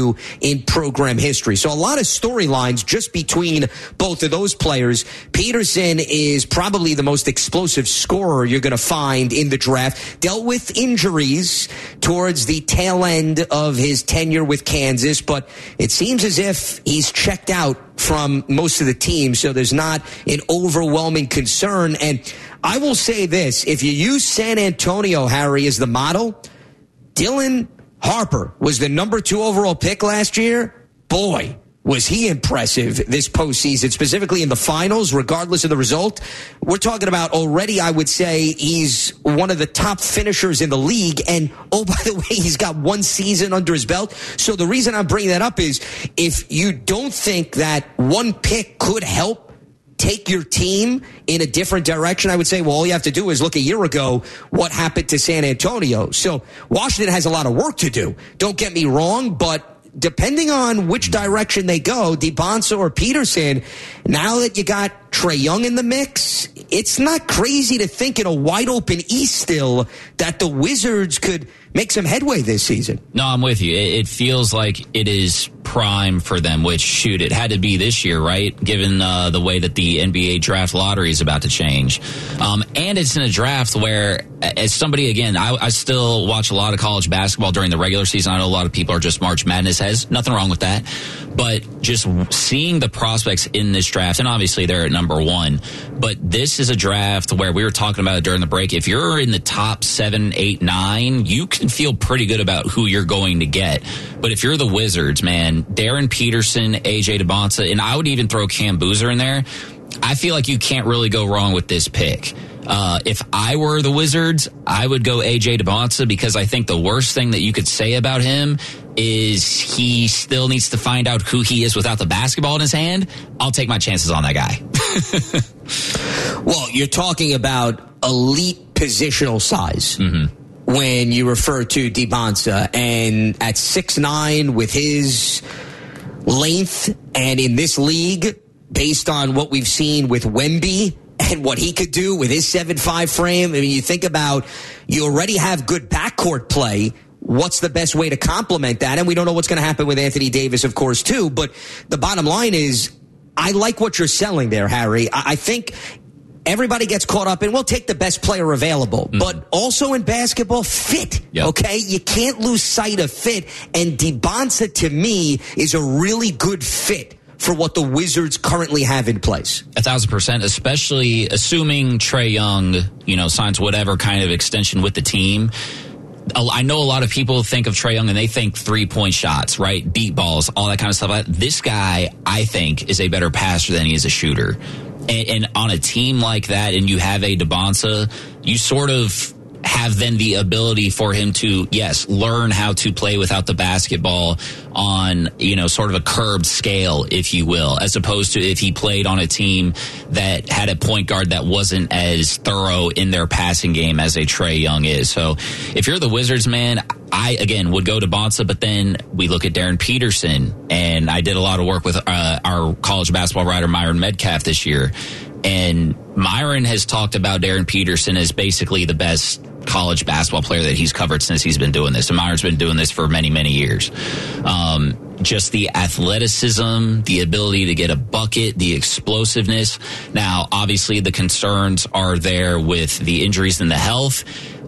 do in program history. So a lot of storylines just between both of those players. Peterson is probably the most explosive scorer you're going to find in the draft. Dealt with injuries towards the tail end of his tenure with Kansas, but it seems as if he's checked out from most of the teams, so there's not an overwhelming concern. And I will say this, if you use San Antonio, Harry, as the model, Dylan Harper was the number 2 overall pick last year. Boy, was he impressive this postseason, specifically in the finals, regardless of the result. We're talking about already, I would say, he's one of the top finishers in the league. And, oh, by the way, he's got 1 season under his belt. So the reason I'm bringing that up is if you don't think that 1 pick could help take your team in a different direction, I would say, well, all you have to do is look a year ago what happened to San Antonio. So Washington has a lot of work to do. Don't get me wrong, but depending on which direction they go, DeBonsa or Peterson, now that you got Trae Young in the mix, it's not crazy to think in a wide open East still that the Wizards could make some headway this season. No, I'm with you. It feels like it is prime for them, which, shoot, it had to be this year, right? Given the way that the NBA draft lottery is about to change. And it's in a draft where, as somebody, again, I still watch a lot of college basketball during the regular season. I know a lot of people are just March Madness heads. Nothing wrong with that. But just seeing the prospects in this draft, and obviously they're at number 1, but this is a draft where we were talking about it during the break. If you're in the top 7, 8, 9, you can feel pretty good about who you're going to get. But if you're the Wizards, man, Darren Peterson, AJ DeBonsa, and I would even throw Cam Boozer in there, I feel like you can't really go wrong with this pick. If I were the Wizards, I would go AJ DeBonsa, because I think the worst thing that you could say about him is he still needs to find out who he is without the basketball in his hand. I'll take my chances on that guy. Well, you're talking about elite positional size when you refer to DeBonsa, and at 6'9", with his length, and in this league, based on what we've seen with Wemby and what he could do with his 7'5" frame. I mean, you think about, you already have good backcourt play. What's the best way to complement that? And we don't know what's going to happen with Anthony Davis, of course, too. But the bottom line is, I like what you're selling there, Harry. I think everybody gets caught up in, we'll take the best player available. But also in basketball, fit, okay? You can't lose sight of fit. And DeBonsa, to me, is a really good fit for what the Wizards currently have in place. 1,000%, especially assuming Trae Young, signs whatever kind of extension with the team. I know a lot of people think of Trae Young and they think 3-point shots, right? Deep balls, all that kind of stuff. This guy, I think, is a better passer than he is a shooter. And on a team like that, and you have a DeBonsa, you sort of have then the ability for him to, yes, learn how to play without the basketball on, sort of a curbed scale, if you will, as opposed to if he played on a team that had a point guard that wasn't as thorough in their passing game as a Trae Young is. So if you're the Wizards, man, I, again, would go to Bonsa, but then we look at Darren Peterson, and I did a lot of work with our college basketball writer, Myron Metcalf, this year. And Myron has talked about Darren Peterson as basically the best college basketball player that he's covered since he's been doing this. And Myron's been doing this for many, many years. Just the athleticism, the ability to get a bucket, the explosiveness. Now, obviously, the concerns are there with the injuries and the health.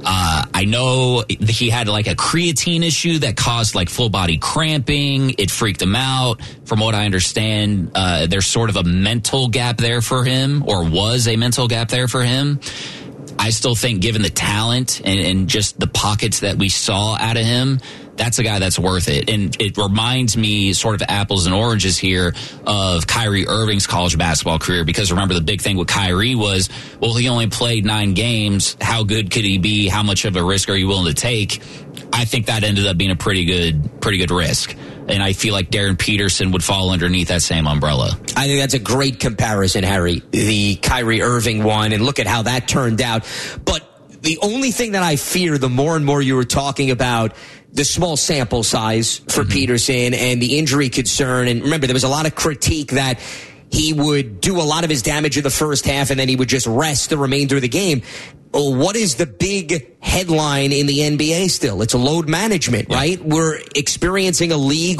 I know he had like a creatine issue that caused like full body cramping. It freaked him out. From what I understand, there's sort of a mental gap there for him, or was a mental gap there for him. I still think, given the talent and just the pockets that we saw out of him, that's a guy that's worth it. And it reminds me, sort of apples and oranges here, of Kyrie Irving's college basketball career. Because remember, the big thing with Kyrie was, well, he only played 9 games. How good could he be? How much of a risk are you willing to take? I think that ended up being a pretty good risk. And I feel like Darren Peterson would fall underneath that same umbrella. I think that's a great comparison, Harry, the Kyrie Irving one, and look at how that turned out. But the only thing that I fear, the more and more you were talking about the small sample size for Peterson and the injury concern, and remember, there was a lot of critique that he would do a lot of his damage in the first half and then he would just rest the remainder of the game. What is the big headline in the NBA still? It's a load management, right? We're experiencing a league